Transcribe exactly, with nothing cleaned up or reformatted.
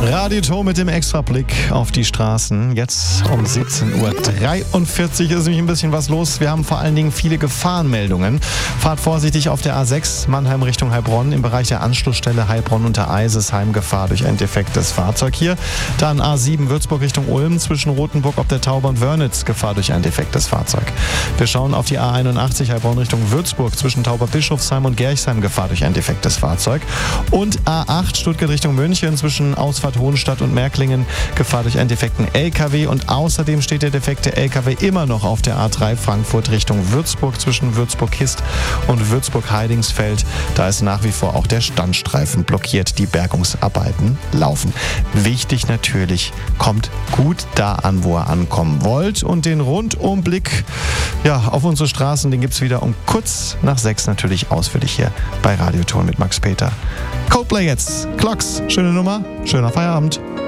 Radioton mit dem Extrablick auf die Straßen. Jetzt um siebzehn Uhr dreiundvierzig ist nämlich ein bisschen was los. Wir haben vor allen Dingen viele Gefahrenmeldungen. Fahrt vorsichtig auf der A sechs Mannheim Richtung Heilbronn. Im Bereich der Anschlussstelle Heilbronn unter Eisesheim Gefahr durch ein defektes Fahrzeug hier. Dann A sieben Würzburg Richtung Ulm zwischen Rothenburg ob der Tauber und Wörnitz. Gefahr durch ein defektes Fahrzeug. Wir schauen auf die A einundachtzig Heilbronn Richtung Würzburg zwischen Tauber-Bischofsheim und Gerchsheim. Gefahr durch ein defektes Fahrzeug. Und A acht Stuttgart Richtung München zwischen Ausfahrt Hohenstadt und Märklingen. Gefahr durch einen defekten L K W. Und außerdem steht der defekte L K W immer noch auf der A drei Frankfurt Richtung Würzburg zwischen Würzburg-Hist und Würzburg-Heidingsfeld. Da ist nach wie vor auch der Standstreifen blockiert. Die Bergungsarbeiten laufen. Wichtig natürlich, kommt gut da an, wo ihr ankommen wollt. Und den Rundumblick ja, auf unsere Straßen, den gibt es wieder um kurz nach sechs natürlich ausführlich hier bei Radioton mit Max Peter. Coldplay jetzt. Clocks. Schöne Nummer. Schöner Feierabend.